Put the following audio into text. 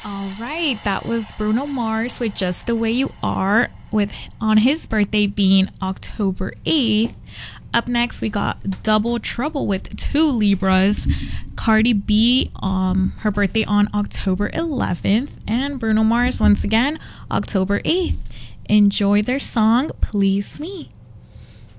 All right, that was Bruno Mars with Just the Way You Are, with on his birthday being October 8th. Up next, we got Double Trouble with two Libras. Cardi B, her birthday on October 11th, and Bruno Mars once again October 8th. Enjoy their song Please Me.